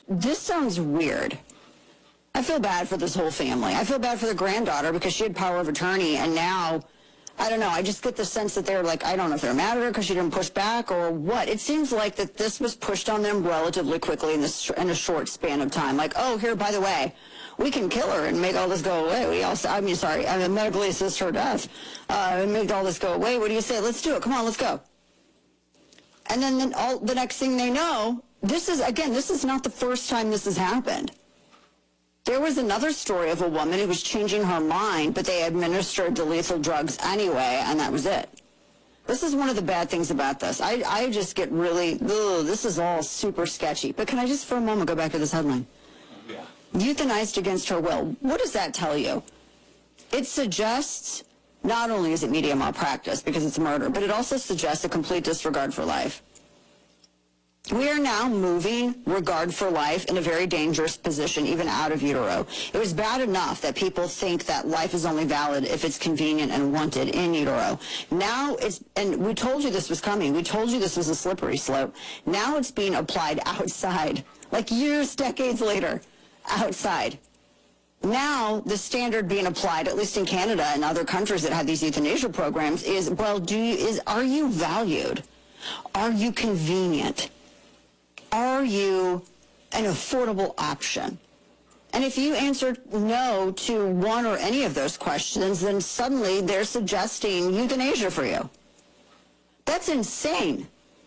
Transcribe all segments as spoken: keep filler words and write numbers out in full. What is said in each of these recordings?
this sounds weird. I feel bad for this whole family. I feel bad for the granddaughter because she had power of attorney, and now, I don't know, I just get the sense that they're like, I don't know if they're mad at her because she didn't push back or what. It seems like that this was pushed on them relatively quickly in, this, in a short span of time. Like, oh, here, by the way, we can kill her and make all this go away. We also, I mean, sorry, I mean, medically assist her death uh, and make all this go away. What do you say? Let's do it. Come on, let's go. And then, then all the next thing they know, this is, again, this is not the first time this has happened. There was another story of a woman who was changing her mind, but they administered the lethal drugs anyway, and that was it. This is one of the bad things about this. I, I just get really, ugh, this is all super sketchy. But can I just for a moment go back to this headline? Yeah. Euthanized against her will. What does that tell you? It suggests, not only is it media malpractice because it's murder, but it also suggests a complete disregard for life. We are now moving regard for life in a very dangerous position, even out of utero. It was bad enough that people think that life is only valid if it's convenient and wanted in utero. Now it's, and we told you this was coming. We told you this was a slippery slope. Now it's being applied outside, like years, decades later, outside. Now the standard being applied, at least in Canada and other countries that have these euthanasia programs, is, well, do you, is, are you valued? Are you convenient? Are you an affordable option? And if you answer no to one or any of those questions, then suddenly they're suggesting euthanasia for you. That's insane.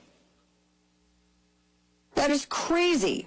That is crazy.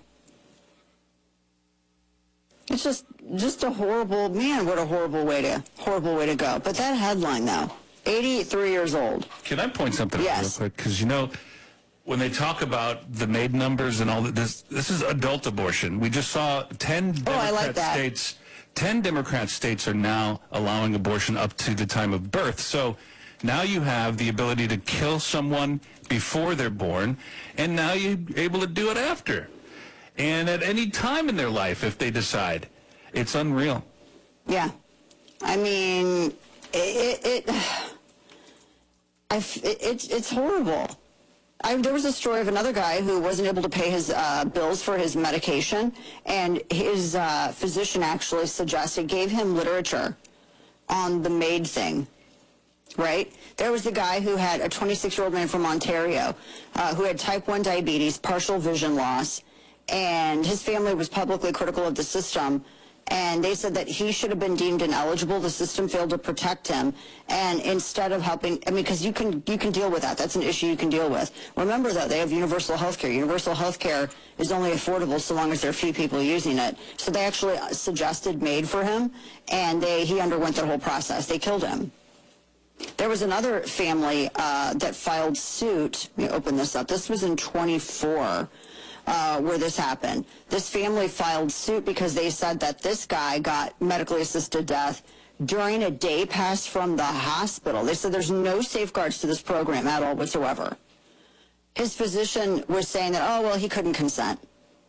It's just just a horrible, man, what a horrible way to horrible way to go. But that headline, though, eighty-three years old. Can I point something out Yes. real quick? Because, you know, when they talk about the MAID numbers and all that, this this is adult abortion. We just saw ten Oh, I Democrat like that. states. Ten Democrat states are now allowing abortion up to the time of birth. So now you have the ability to kill someone before they're born, and now you're able to do it after, and at any time in their life if they decide. It's unreal. Yeah, I mean, it it, it, I, it it's it's horrible. I, there was a story of another guy who wasn't able to pay his uh, bills for his medication, and his uh, physician actually suggested, gave him literature on the MAID thing, right? There was a guy who had a twenty-six-year-old man from Ontario uh, who had type one diabetes, partial vision loss, and his family was publicly critical of the system. And they said that he should have been deemed ineligible. The system failed to protect him. And instead of helping, I mean, because you can you can deal with that. That's an issue you can deal with. Remember, though, they have universal health care. Universal health care is only affordable so long as there are few people using it. So they actually suggested MAID for him, and they he underwent that whole process. They killed him. There was another family uh, that filed suit. Let me open this up. This was in twenty-four. Uh, where this happened. This family filed suit because they said that this guy got medically assisted death during a day pass from the hospital. They said there's no safeguards to this program at all whatsoever. His physician was saying that, oh, well, he couldn't consent.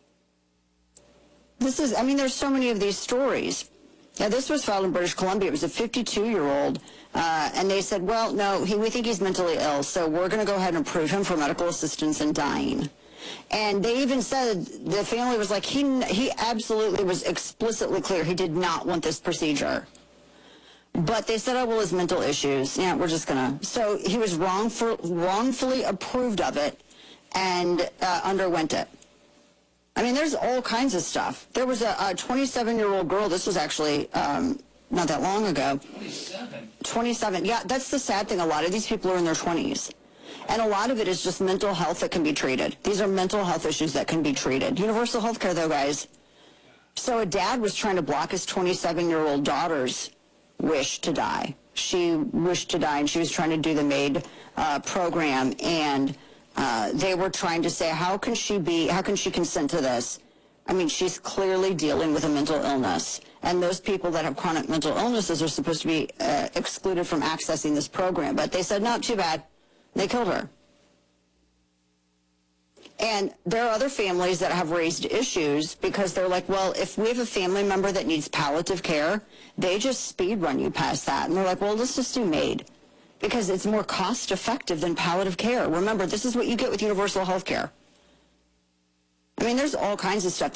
This is, I mean, there's so many of these stories. Now, this was filed in British Columbia. It was a fifty-two-year-old, uh, and they said, well, no, he, we think he's mentally ill, so we're going to go ahead and approve him for medical assistance in dying. And they even said, the family was like, he he absolutely was explicitly clear he did not want this procedure. But they said, oh, well, his mental issues, yeah, we're just going to. So he was wrongful, wrongfully approved of it and uh, underwent it. I mean, there's all kinds of stuff. There was a twenty-seven-year-old girl, this was actually um, not that long ago. twenty-seven? twenty-seven, yeah, that's the sad thing. A lot of these people are in their twenties. And a lot of it is just mental health that can be treated. These are mental health issues that can be treated. Universal health care, though, guys. So a dad was trying to block his twenty-seven-year-old daughter's wish to die. She wished to die, and she was trying to do the MAID uh, program. And uh, they were trying to say, how can she be, how can she consent to this? I mean, she's clearly dealing with a mental illness. And those people that have chronic mental illnesses are supposed to be uh, excluded from accessing this program. But they said, no, too bad. They killed her. And there are other families that have raised issues because they're like, well, if we have a family member that needs palliative care, they just speed run you past that. And they're like, well, let's just do MAID because it's more cost effective than palliative care. Remember, this is what you get with universal health care. I mean, there's all kinds of stuff.